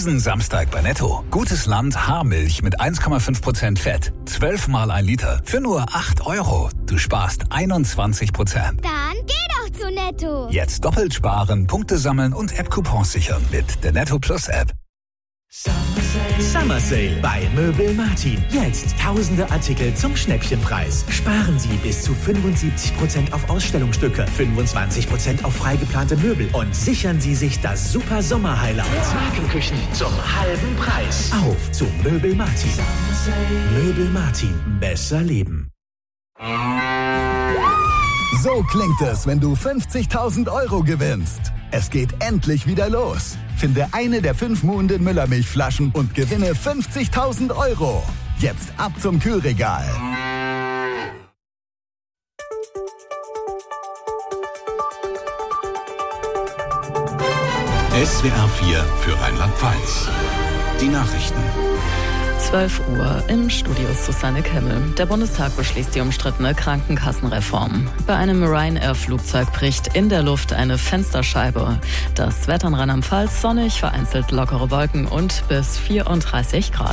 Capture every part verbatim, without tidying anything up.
Diesen Samstag bei Netto. Gutes Land Haarmilch mit eins Komma fünf Prozent Fett. zwölf Mal ein Liter für nur acht Euro. Du sparst einundzwanzig Prozent. Dann geh doch zu Netto. Jetzt doppelt sparen, Punkte sammeln und App-Coupons sichern mit der Netto Plus App. Summer Sale bei Möbel Martin. Jetzt tausende Artikel zum Schnäppchenpreis. Sparen Sie bis zu fünfundsiebzig Prozent auf Ausstellungsstücke, fünfundzwanzig Prozent auf freigeplante Möbel und sichern Sie sich das super Sommer-Highlight. Markenküchen zum halben Preis. Auf zu Möbel Martin. Möbel Martin. Besser leben. So klingt es, wenn du fünfzigtausend Euro gewinnst. Es geht endlich wieder los. Finde eine der fünf Muhnden Müllermilchflaschen und gewinne fünfzigtausend Euro. Jetzt ab zum Kühlregal. S W R vier für Rheinland-Pfalz. Die Nachrichten. zwölf Uhr im Studio Susanne Kemmel. Der Bundestag beschließt die umstrittene Krankenkassenreform. Bei einem Ryanair-Flugzeug bricht in der Luft eine Fensterscheibe. Das Wetter in Rheinland-Pfalz sonnig, vereinzelt lockere Wolken und bis vierunddreißig Grad.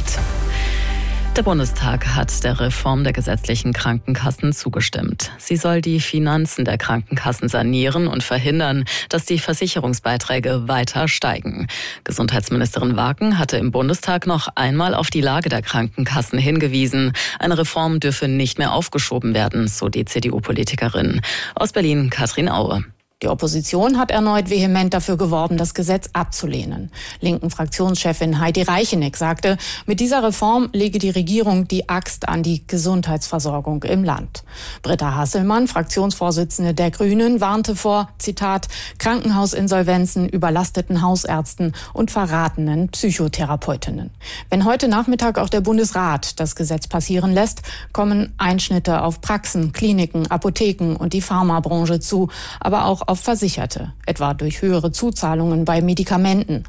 Der Bundestag hat der Reform der gesetzlichen Krankenkassen zugestimmt. Sie soll die Finanzen der Krankenkassen sanieren und verhindern, dass die Versicherungsbeiträge weiter steigen. Gesundheitsministerin Waken hatte im Bundestag noch einmal auf die Lage der Krankenkassen hingewiesen. Eine Reform dürfe nicht mehr aufgeschoben werden, so die C D U-Politikerin. Aus Berlin Katrin Aue. Die Opposition hat erneut vehement dafür geworben, das Gesetz abzulehnen. Linken Fraktionschefin Heidi Reicheneck sagte, mit dieser Reform lege die Regierung die Axt an die Gesundheitsversorgung im Land. Britta Hasselmann, Fraktionsvorsitzende der Grünen, warnte vor, Zitat, Krankenhausinsolvenzen, überlasteten Hausärzten und verratenen Psychotherapeutinnen. Wenn heute Nachmittag auch der Bundesrat das Gesetz passieren lässt, kommen Einschnitte auf Praxen, Kliniken, Apotheken und die Pharmabranche zu, aber auch auf Versicherte, etwa durch höhere Zuzahlungen bei Medikamenten.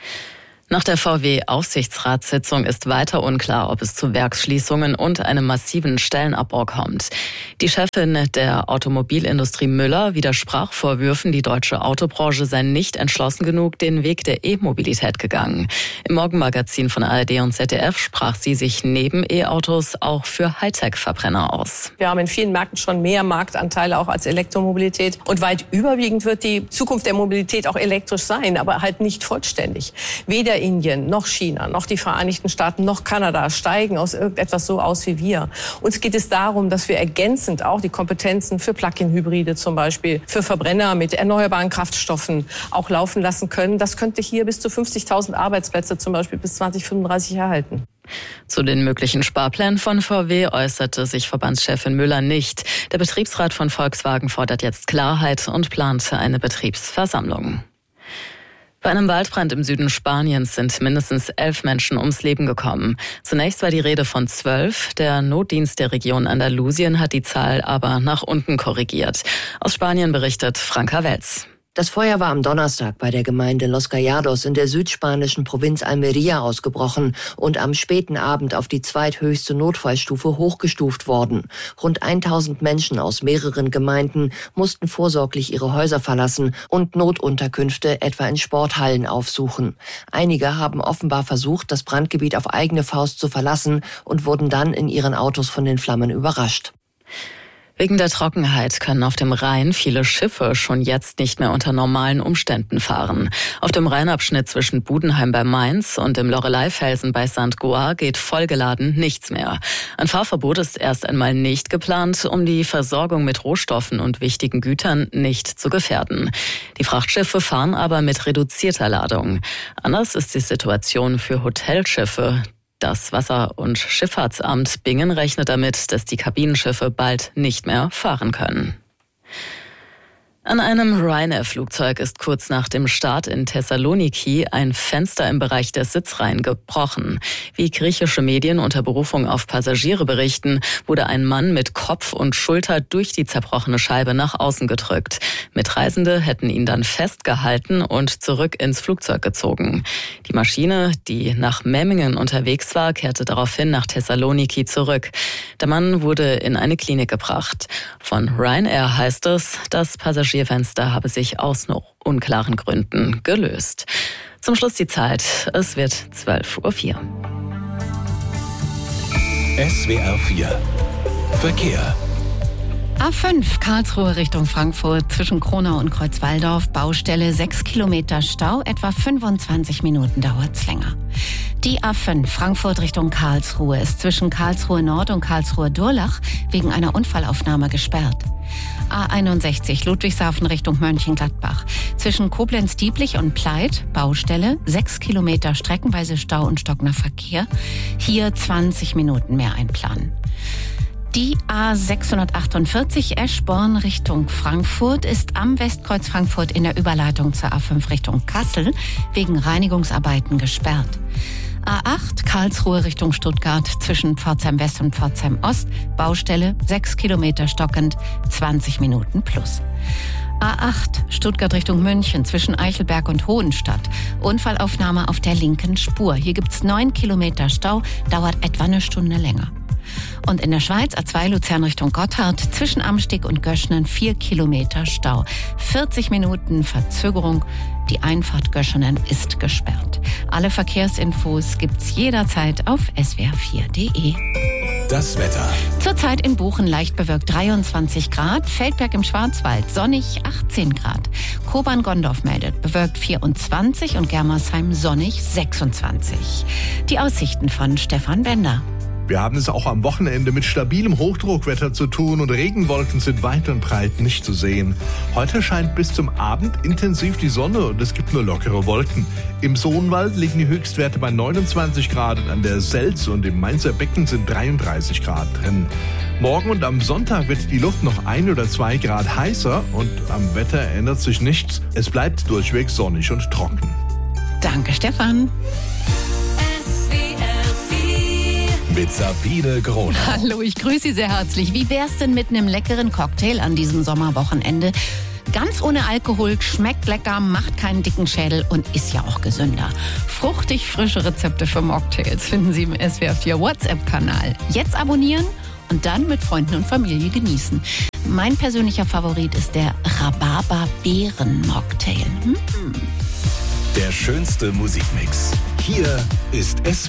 Nach der V W-Aufsichtsratssitzung ist weiter unklar, ob es zu Werksschließungen und einem massiven Stellenabbau kommt. Die Chefin der Automobilindustrie Müller widersprach Vorwürfen, die deutsche Autobranche sei nicht entschlossen genug den Weg der E-Mobilität gegangen. Im Morgenmagazin von A R D und Z D F sprach sie sich neben E-Autos auch für Hightech-Verbrenner aus. Wir haben in vielen Märkten schon mehr Marktanteile auch als Elektromobilität. Und weit überwiegend wird die Zukunft der Mobilität auch elektrisch sein, aber halt nicht vollständig. Weder Indien, noch China, noch die Vereinigten Staaten, noch Kanada steigen aus irgendetwas so aus wie wir. Uns geht es darum, dass wir ergänzend auch die Kompetenzen für Plug-in-Hybride zum Beispiel, für Verbrenner mit erneuerbaren Kraftstoffen auch laufen lassen können. Das könnte hier bis zu fünfzigtausend Arbeitsplätze zum Beispiel bis zwanzig fünfunddreißig erhalten. Zu den möglichen Sparplänen von V W äußerte sich Verbandschefin Müller nicht. Der Betriebsrat von Volkswagen fordert jetzt Klarheit und plant eine Betriebsversammlung. Bei einem Waldbrand im Süden Spaniens sind mindestens elf Menschen ums Leben gekommen. Zunächst war die Rede von zwölf. Der Notdienst der Region Andalusien hat die Zahl aber nach unten korrigiert. Aus Spanien berichtet Franka Welz. Das Feuer war am Donnerstag bei der Gemeinde Los Callados in der südspanischen Provinz Almería ausgebrochen und am späten Abend auf die zweithöchste Notfallstufe hochgestuft worden. Rund tausend Menschen aus mehreren Gemeinden mussten vorsorglich ihre Häuser verlassen und Notunterkünfte etwa in Sporthallen aufsuchen. Einige haben offenbar versucht, das Brandgebiet auf eigene Faust zu verlassen und wurden dann in ihren Autos von den Flammen überrascht. Wegen der Trockenheit können auf dem Rhein viele Schiffe schon jetzt nicht mehr unter normalen Umständen fahren. Auf dem Rheinabschnitt zwischen Budenheim bei Mainz und dem Loreleyfelsen bei Sankt Goar geht vollgeladen nichts mehr. Ein Fahrverbot ist erst einmal nicht geplant, um die Versorgung mit Rohstoffen und wichtigen Gütern nicht zu gefährden. Die Frachtschiffe fahren aber mit reduzierter Ladung. Anders ist die Situation für Hotelschiffe. Das Wasser- und Schifffahrtsamt Bingen rechnet damit, dass die Kabinenschiffe bald nicht mehr fahren können. An einem Ryanair-Flugzeug ist kurz nach dem Start in Thessaloniki ein Fenster im Bereich der Sitzreihen gebrochen. Wie griechische Medien unter Berufung auf Passagiere berichten, wurde ein Mann mit Kopf und Schulter durch die zerbrochene Scheibe nach außen gedrückt. Mitreisende hätten ihn dann festgehalten und zurück ins Flugzeug gezogen. Die Maschine, die nach Memmingen unterwegs war, kehrte daraufhin nach Thessaloniki zurück. Der Mann wurde in eine Klinik gebracht. Von Ryanair heißt es, dass Passagiere Fenster habe sich aus noch unklaren Gründen gelöst. Zum Schluss die Zeit. Es wird zwölf Uhr vier. S W R vier Verkehr. A fünf Karlsruhe Richtung Frankfurt zwischen Kronau und Kreuzwaldorf. Baustelle, sechs Kilometer Stau, etwa fünfundzwanzig Minuten dauert's länger. Die A fünf Frankfurt Richtung Karlsruhe ist zwischen Karlsruhe Nord und Karlsruhe Durlach wegen einer Unfallaufnahme gesperrt. A einundsechzig Ludwigshafen Richtung Mönchengladbach. Zwischen Koblenz-Dieblich und Pleit, Baustelle, sechs Kilometer streckenweise Stau und stockender Verkehr. Hier zwanzig Minuten mehr einplanen. Die A sechshundertachtundvierzig Eschborn Richtung Frankfurt ist am Westkreuz Frankfurt in der Überleitung zur A fünf Richtung Kassel wegen Reinigungsarbeiten gesperrt. A acht Karlsruhe Richtung Stuttgart zwischen Pforzheim West und Pforzheim Ost, Baustelle, sechs Kilometer stockend, zwanzig Minuten plus. A acht Stuttgart Richtung München zwischen Eichelberg und Hohenstadt. Unfallaufnahme auf der linken Spur. Hier gibt's neun Kilometer Stau, dauert etwa eine Stunde länger. Und in der Schweiz A zwei Luzern Richtung Gotthard zwischen Amsteg und Göschenen vier Kilometer Stau. vierzig Minuten Verzögerung. Die Einfahrt Göschenen ist gesperrt. Alle Verkehrsinfos gibt's jederzeit auf s w r vier punkt d e. Das Wetter. Zurzeit in Buchen leicht bewölkt dreiundzwanzig Grad, Feldberg im Schwarzwald sonnig achtzehn Grad. Kobern-Gondorf meldet bewölkt vierundzwanzig und Germersheim sonnig sechsundzwanzig. Die Aussichten von Stefan Bender. Wir haben es auch am Wochenende mit stabilem Hochdruckwetter zu tun und Regenwolken sind weit und breit nicht zu sehen. Heute scheint bis zum Abend intensiv die Sonne und es gibt nur lockere Wolken. Im Sohnwald liegen die Höchstwerte bei neunundzwanzig Grad und an der Selz und im Mainzer Becken sind dreiunddreißig Grad drin. Morgen und am Sonntag wird die Luft noch ein oder zwei Grad heißer und am Wetter ändert sich nichts. Es bleibt durchweg sonnig und trocken. Danke, Stefan. Mit Sabine Gronau. Hallo, ich grüße Sie sehr herzlich. Wie wär's denn mit einem leckeren Cocktail an diesem Sommerwochenende? Ganz ohne Alkohol, schmeckt lecker, macht keinen dicken Schädel und ist ja auch gesünder. Fruchtig frische Rezepte für Mocktails finden Sie im S W R vier WhatsApp-Kanal. Jetzt abonnieren und dann mit Freunden und Familie genießen. Mein persönlicher Favorit ist der Rhabarber-Beeren-Mocktail. Hm. Der schönste Musikmix. Hier ist S W R